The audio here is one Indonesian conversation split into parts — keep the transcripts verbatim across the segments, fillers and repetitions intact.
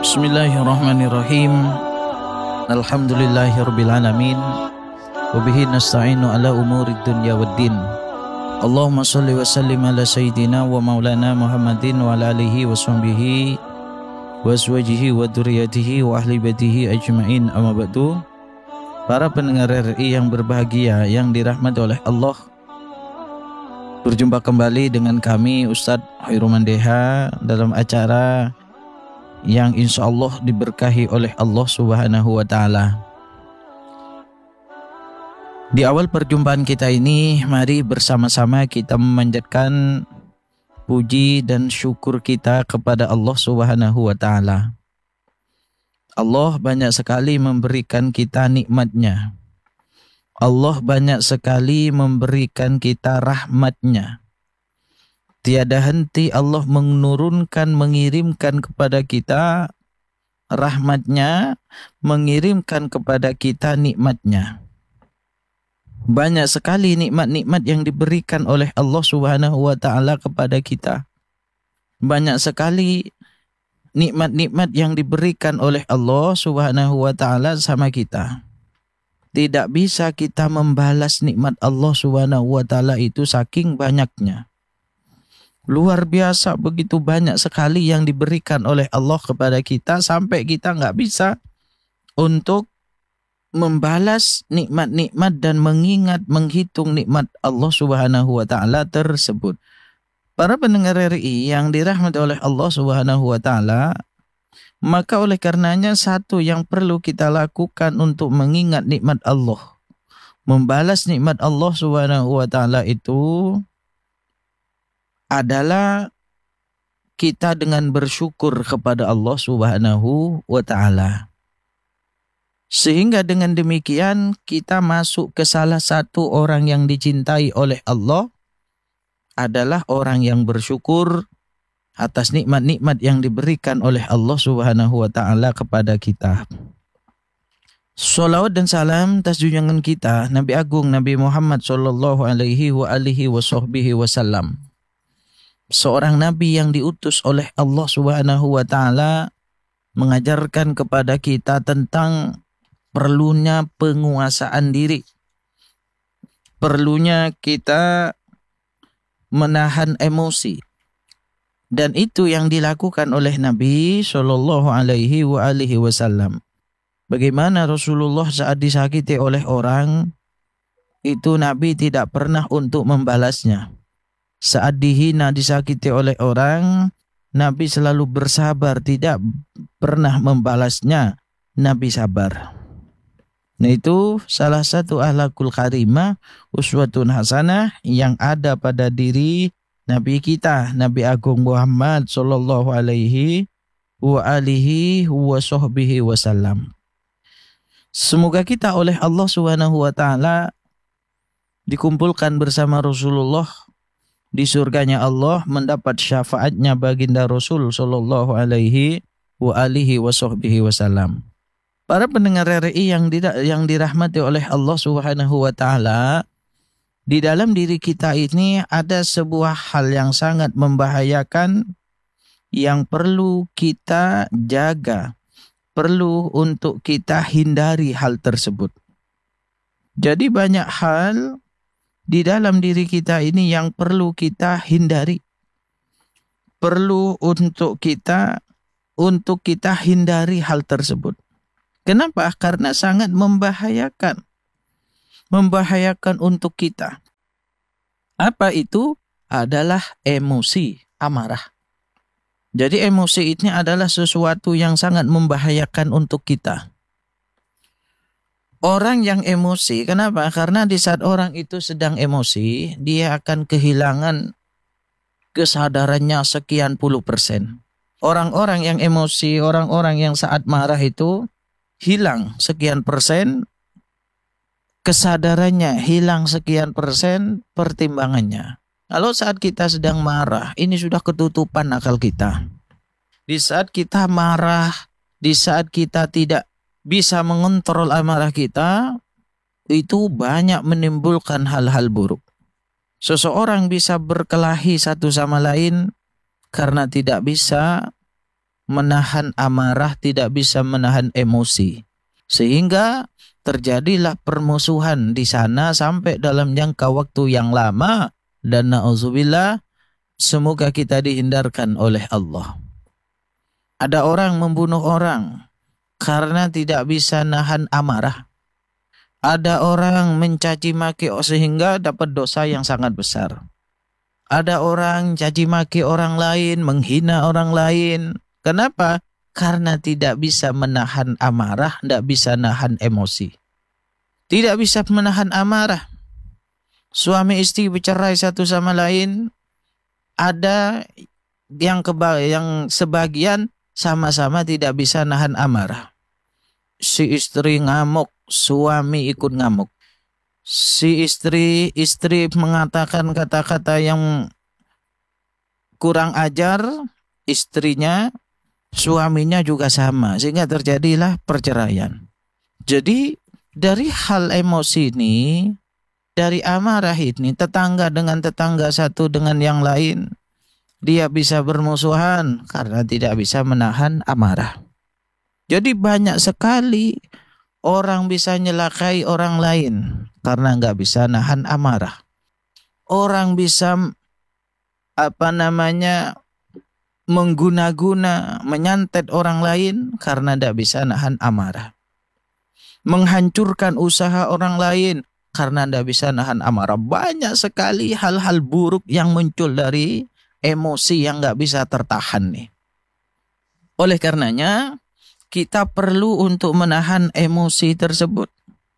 Bismillahirrahmanirrahim. Alhamdulillahirabbil alamin. Wa bihi nasta'inu ala umurid dunya waddin. Allahumma shalli wa sallim ala sayyidina wa maulana Muhammadin wa ala alihi wa sahbihi wa azwajihi wa dzurriyyatihi wa ahli baitihi ajmain. Amma ba'du. Para pendengar R I yang berbahagia, yang dirahmati oleh Allah, berjumpa kembali dengan kami Ustadz Hoyrul Mandeha dalam acara yang insya Allah diberkahi oleh Allah Subhanahu wa Ta'ala. Di awal perjumpaan kita ini, mari bersama-sama kita memanjatkan puji dan syukur kita kepada Allah Subhanahu wa Ta'ala. Allah banyak sekali memberikan kita nikmatnya. Allah banyak sekali memberikan kita rahmatnya. Tiada henti Allah menurunkan, mengirimkan kepada kita rahmatnya, mengirimkan kepada kita nikmatnya. Banyak sekali nikmat-nikmat yang diberikan oleh Allah Subhanahu wa Ta'ala kepada kita. Banyak sekali nikmat-nikmat yang diberikan oleh Allah Subhanahu wa Ta'ala sama kita. Tidak bisa kita membalas nikmat Allah Subhanahu wa Ta'ala itu saking banyaknya. Luar biasa, begitu banyak sekali yang diberikan oleh Allah kepada kita sampai kita nggak bisa untuk membalas nikmat-nikmat dan mengingat, menghitung nikmat Allah Subhanahu wa Ta'ala tersebut. Para pendengar R I yang dirahmati oleh Allah Subhanahu wa Ta'ala, maka oleh karenanya satu yang perlu kita lakukan untuk mengingat nikmat Allah, membalas nikmat Allah Subhanahu wa Ta'ala itu adalah kita dengan bersyukur kepada Allah Subhanahu wa Ta'ala. Sehingga dengan demikian kita masuk ke salah satu orang yang dicintai oleh Allah adalah orang yang bersyukur atas nikmat-nikmat yang diberikan oleh Allah Subhanahu wa Ta'ala kepada kita. Shalawat dan salam atas junjungan kita Nabi Agung Nabi Muhammad sallallahu alaihi wa alihi wa sahbihi wasallam. Seorang nabi yang diutus oleh Allah Subhanahu wa Ta'ala mengajarkan kepada kita tentang perlunya penguasaan diri. Perlunya kita menahan emosi. Dan itu yang dilakukan oleh Nabi sallallahu alaihi wa alihi wasallam. Bagaimana Rasulullah saat disakiti oleh orang, itu Nabi tidak pernah untuk membalasnya. Saat dihina, disakiti oleh orang, Nabi selalu bersabar, tidak pernah membalasnya. Nabi sabar. Nah, itu salah satu akhlakul karimah, uswatun hasanah yang ada pada diri Nabi kita, Nabi Agung Muhammad sallallahu alaihi wa alihi wa sahbihi wasallam. Semoga kita oleh Allah Subhanahu wa Ta'ala dikumpulkan bersama Rasulullah di surganya Allah, mendapat syafaatnya baginda Rasul sallallahu alaihi wa alihi wa sahbihi wasallam. Para pendengar R I yang tidak yang dirahmati oleh Allah Subhanahu wa Ta'ala, di dalam diri kita ini ada sebuah hal yang sangat membahayakan yang perlu kita jaga, perlu untuk kita hindari hal tersebut. Jadi banyak hal di dalam diri kita ini yang perlu kita hindari. Perlu untuk kita untuk kita hindari hal tersebut. Kenapa? Karena sangat membahayakan. Membahayakan untuk kita. Apa itu? Adalah emosi, amarah. Jadi emosi ini adalah sesuatu yang sangat membahayakan untuk kita. Orang yang emosi, kenapa? Karena di saat orang itu sedang emosi, dia akan kehilangan kesadarannya sekian puluh persen. Orang-orang yang emosi, orang-orang yang saat marah itu hilang sekian persen kesadarannya, hilang sekian persen pertimbangannya. Kalau saat kita sedang marah, ini sudah ketutupan akal kita. Di saat kita marah, di saat kita tidak bisa mengontrol amarah kita, itu banyak menimbulkan hal-hal buruk. Seseorang bisa berkelahi satu sama lain karena tidak bisa menahan amarah, tidak bisa menahan emosi. Sehingga terjadilah permusuhan di sana sampai dalam jangka waktu yang lama, dan na'udzubillah, semoga kita dihindarkan oleh Allah. Ada orang membunuh orang karena tidak bisa nahan amarah. Ada orang mencaci maki sehingga dapat dosa yang sangat besar. Ada orang caci maki orang lain, menghina orang lain. Kenapa? Karena tidak bisa menahan amarah, tidak bisa nahan emosi. Tidak bisa menahan amarah. Suami istri bercerai satu sama lain, ada yang keba yang sebagian sama-sama tidak bisa nahan amarah. Si istri ngamuk, suami ikut ngamuk. Si istri istri mengatakan kata-kata yang kurang ajar, istrinya, suaminya juga sama, sehingga terjadilah perceraian. Jadi dari hal emosi ini, dari amarah ini, tetangga dengan tetangga satu dengan yang lain, dia bisa bermusuhan karena tidak bisa menahan amarah. Jadi banyak sekali orang bisa nyelakai orang lain karena nggak bisa nahan amarah. Orang bisa apa namanya mengguna-guna, menyantet orang lain karena tidak bisa nahan amarah. Menghancurkan usaha orang lain karena tidak bisa nahan amarah. Banyak sekali hal-hal buruk yang muncul dari emosi yang nggak bisa tertahan nih. Oleh karenanya, kita perlu untuk menahan emosi tersebut.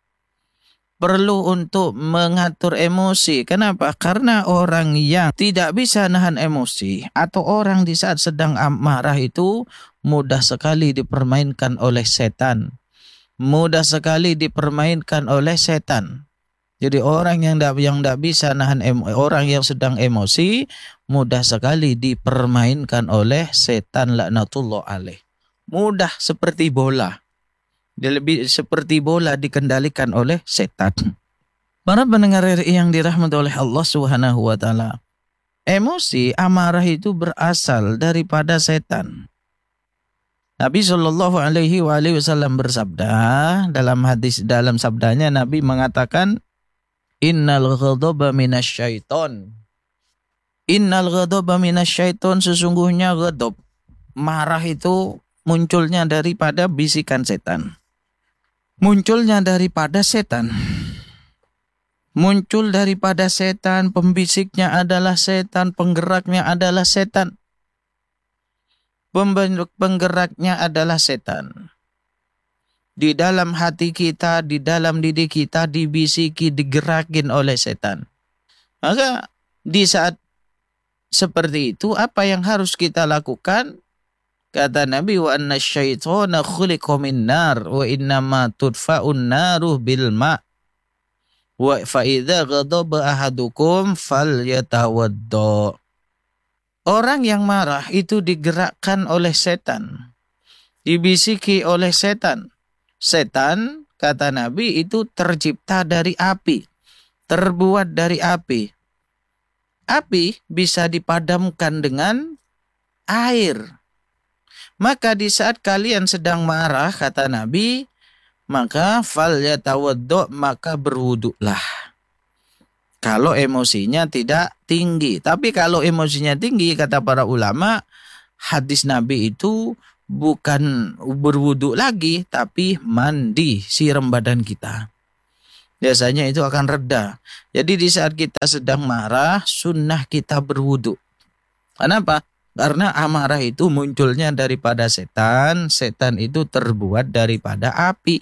Perlu untuk mengatur emosi. Kenapa? Karena orang yang tidak bisa nahan emosi atau orang di saat sedang amarah itu mudah sekali dipermainkan oleh setan. Mudah sekali dipermainkan oleh setan. Jadi orang yang tidak yang tidak bisa nahan emosi, orang yang sedang emosi mudah sekali dipermainkan oleh setan laknatullah alaih. Mudah seperti bola. Dia lebih seperti bola dikendalikan oleh setan. Para pendengar yang dirahmati oleh Allah Subhanahu wa taala. Emosi amarah itu berasal daripada setan. Nabi Shallallahu alaihi wasallam bersabda dalam hadis dalam sabdanya, Nabi mengatakan, Innal ghadaba minasyaiton. Innal ghadaba minasyaiton, sesungguhnya ghadab, marah itu munculnya daripada bisikan setan. Munculnya daripada setan. Muncul daripada setan, pembisiknya adalah setan, penggeraknya adalah setan. Penggeraknya adalah setan. Di dalam hati kita, di dalam diri kita dibisiki, digerakin oleh setan. Maka di saat seperti itu, apa yang harus kita lakukan? Kata Nabi, wa anna syaitana khuliqa min nar wa innama tudfa'un naruh bil ma' wa fa idza ghadaba ahadukum falyatawadda. Orang yang marah itu digerakkan oleh setan, dibisiki oleh setan. Setan, kata Nabi, itu tercipta dari api, terbuat dari api. Api bisa dipadamkan dengan air. Maka di saat kalian sedang marah, kata Nabi, maka falyatawaddo, maka berwuduklah. Kalau emosinya tidak tinggi. Tapi kalau emosinya tinggi, kata para ulama, hadis Nabi itu bukan berwuduk lagi, tapi mandi, siram badan kita. Biasanya itu akan reda. Jadi di saat kita sedang marah, sunnah kita berwuduk. Kenapa? Karena amarah itu munculnya daripada setan, setan itu terbuat daripada api.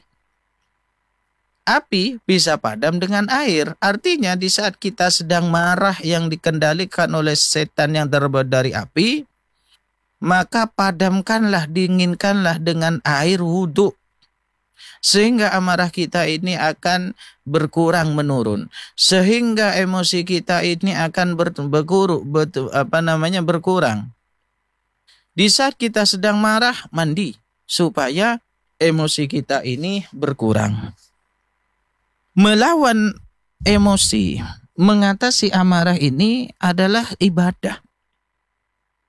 Api bisa padam dengan air, artinya di saat kita sedang marah yang dikendalikan oleh setan yang terbuat dari api, maka padamkanlah, dinginkanlah dengan air wudhu. Sehingga amarah kita ini akan berkurang menurun. Sehingga emosi kita ini akan berkurang, apa namanya berkurang. Di saat kita sedang marah, mandi supaya emosi kita ini berkurang. Melawan emosi, mengatasi amarah ini adalah ibadah.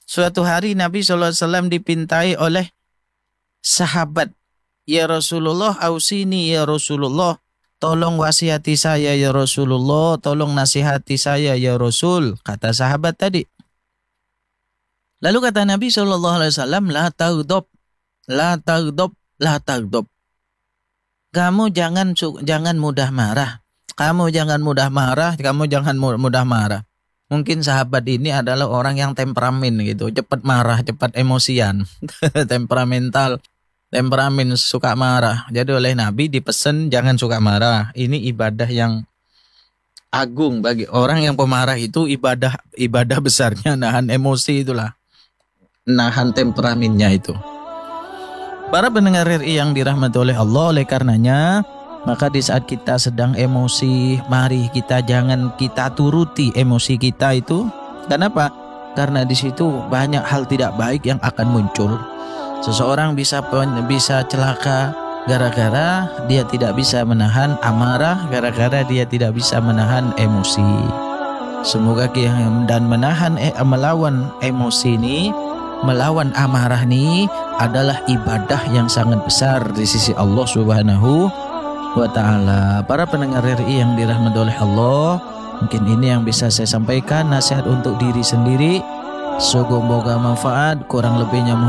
Suatu hari Nabi shallallahu alaihi wasallam dipintai oleh sahabat, "Ya Rasulullah, ausini ya Rasulullah, tolong wasihati saya ya Rasulullah, tolong nasihati saya ya Rasul," kata sahabat tadi. Lalu kata Nabi shallallahu alaihi wasallam, "La taghdab, la taghdab, la taghdab." Kamu jangan jangan mudah marah. Kamu jangan mudah marah, kamu jangan mudah marah. Mungkin sahabat ini adalah orang yang temperamen gitu, cepat marah, cepat emosian, temperamental, temperamen, suka marah. Jadi oleh Nabi dipesan jangan suka marah. Ini ibadah yang agung bagi orang yang pemarah, itu ibadah ibadah besarnya nahan emosi itulah, nahan temperamennya itu. Para pendengar R I yang dirahmati oleh Allah, oleh karenanya maka di saat kita sedang emosi, mari kita jangan kita turuti emosi kita itu. Kenapa? Karena di situ banyak hal tidak baik yang akan muncul. Seseorang bisa bisa celaka gara-gara dia tidak bisa menahan amarah, gara-gara dia tidak bisa menahan emosi. Semoga kita dan menahan eh, melawan emosi ini, melawan amarah ini adalah ibadah yang sangat besar di sisi Allah Subhanahu wa ta'ala. Para pendengar R I yang dirahmati oleh Allah, mungkin ini yang bisa saya sampaikan, nasihat untuk diri sendiri. Semoga manfaat, kurang lebihnya